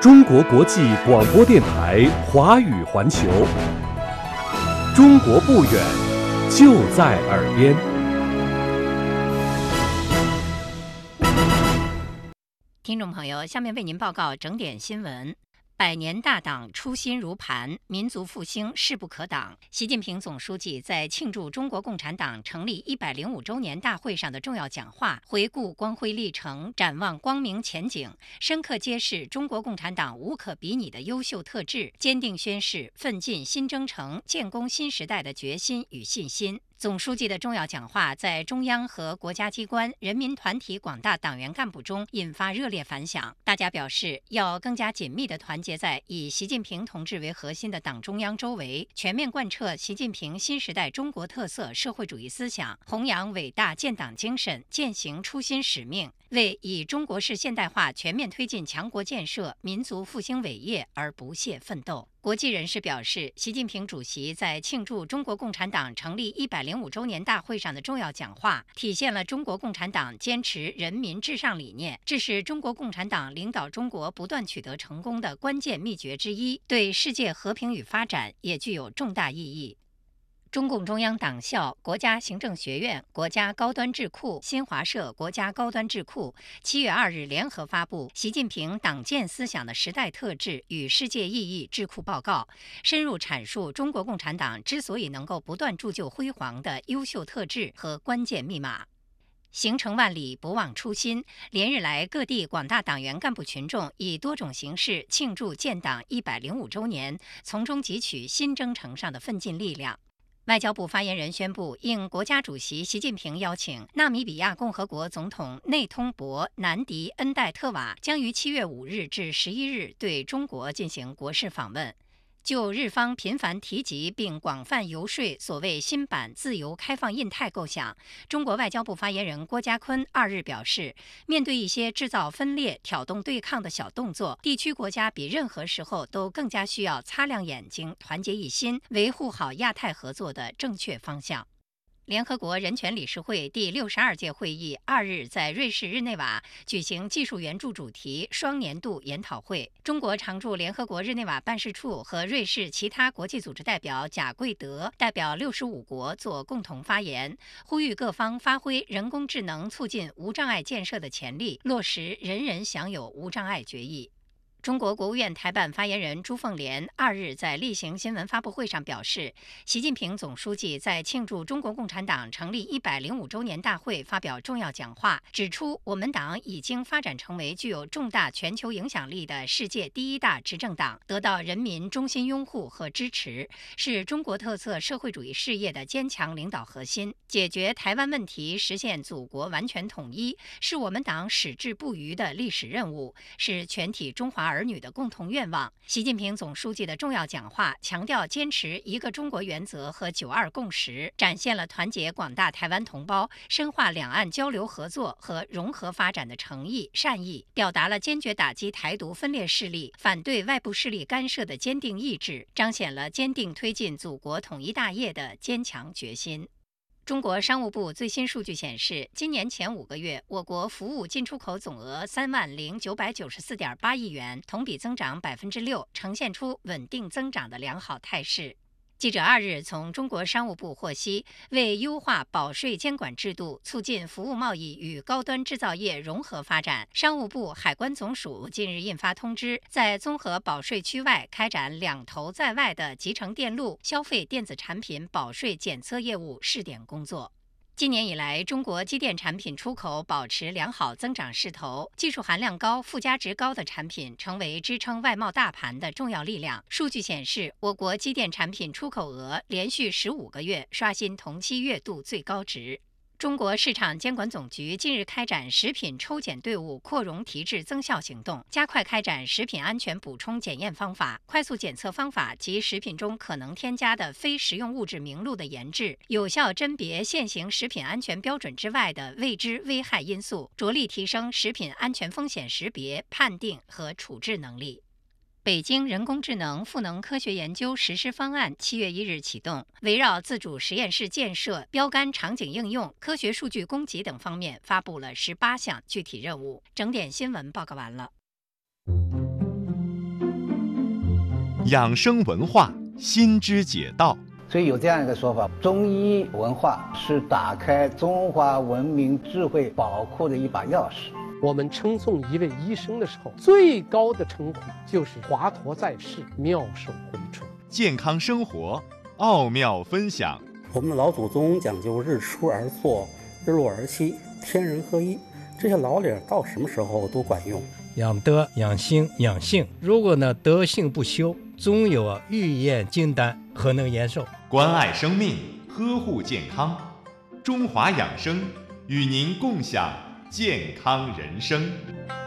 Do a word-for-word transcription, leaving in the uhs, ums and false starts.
中国国际广播电台华语环球，中国不远，就在耳边。 听众朋友，下面为您报告整点新闻。百年大党初心如磐，民族复兴势不可挡。习近平总书记在庆祝中国共产党成立一百零五周年大会上的重要讲话，回顾光辉历程，展望光明前景，深刻揭示中国共产党无可比拟的优秀特质，坚定宣示奋进新征程、建功新时代的决心与信心。总书记的重要讲话在中央和国家机关、人民团体广大党员干部中引发热烈反响。大家表示，要更加紧密地团结在以习近平同志为核心的党中央周围，全面贯彻习近平新时代中国特色社会主义思想，弘扬伟大建党精神，践行初心使命，为以中国式现代化全面推进强国建设、民族复兴伟业而不懈奋斗。国际人士表示，习近平主席在庆祝中国共产党成立一百零五周年大会上的重要讲话，体现了中国共产党坚持人民至上理念，这是中国共产党领导中国不断取得成功的关键秘诀之一，对世界和平与发展也具有重大意义。中共中央党校、国家行政学院、国家高端智库、新华社国家高端智库七月二日联合发布《习近平党建思想的时代特质与世界意义智库报告》，深入阐述中国共产党之所以能够不断铸就辉煌的优秀特质和关键密码。行程万里，不忘初心。连日来，各地广大党员干部群众以多种形式庆祝建党一百零五周年，从中汲取新征程上的奋进力量。外交部发言人宣布，应国家主席习近平邀请，纳米比亚共和国总统内通博南迪恩代特瓦将于七月五日至十一日对中国进行国事访问。就日方频繁提及并广泛游说所谓新版自由开放印太构想，中国外交部发言人郭家坤二日表示，面对一些制造分裂、挑动对抗的小动作，地区国家比任何时候都更加需要擦亮眼睛，团结一心，维护好亚太合作的正确方向。联合国人权理事会第六十二届会议二日在瑞士日内瓦举行技术援助主题双年度研讨会。中国常驻联合国日内瓦办事处和瑞士其他国际组织代表贾贵德代表六十五国作共同发言，呼吁各方发挥人工智能促进无障碍建设的潜力，落实人人享有无障碍决议。中国国务院台办发言人朱凤莲二日在例行新闻发布会上表示，习近平总书记在庆祝中国共产党成立一百零五周年大会发表重要讲话，指出我们党已经发展成为具有重大全球影响力的世界第一大执政党，得到人民衷心拥护和支持，是中国特色社会主义事业的坚强领导核心。解决台湾问题，实现祖国完全统一，是我们党矢志不渝的历史任务，是全体中华儿女的共同愿望。习近平总书记的重要讲话强调坚持一个中国原则和九二共识，展现了团结广大台湾同胞、深化两岸交流合作和融合发展的诚意善意，表达了坚决打击台独分裂势力、反对外部势力干涉的坚定意志，彰显了坚定推进祖国统一大业的坚强决心。中国商务部最新数据显示，今年前五个月，我国服务进出口总额三万零九百九十四点八亿元，同比增长百分之六，呈现出稳定增长的良好态势。记者二日从中国商务部获悉，为优化保税监管制度，促进服务贸易与高端制造业融合发展，商务部海关总署近日印发通知，在综合保税区外开展两头在外的集成电路、消费电子产品保税检测业务试点工作。今年以来，中国机电产品出口保持良好增长势头，技术含量高、附加值高的产品成为支撑外贸大盘的重要力量。数据显示，我国机电产品出口额连续十五个月刷新同期月度最高值。中国市场监管总局近日开展食品抽检队伍扩容提质增效行动，加快开展食品安全补充检验方法、快速检测方法及食品中可能添加的非食用物质名录的研制，有效甄别现行食品安全标准之外的未知危害因素，着力提升食品安全风险识别、判定和处置能力。北京人工智能赋能科学研究实施方案七月一日启动，围绕自主实验室建设、标杆场景应用、科学数据供给等方面发布了十八项具体任务。整点新闻报告完了。 养生文化新知解道。 所以有这样一个说法，中医文化是打开中华文明智慧宝库的一把钥匙。 我们称颂一位医生的时候，最高的称呼就是华佗在世，妙手回春。 健康生活奥妙分享。 我们的老祖宗讲究日出而作，日落而息，天人合一，这些老理到什么时候都管用。 养德、养心、养性，如果呢德性不修，总有啊欲验金丹，何能延寿？ 关爱生命，呵护健康，中华养生与您共享健康人生。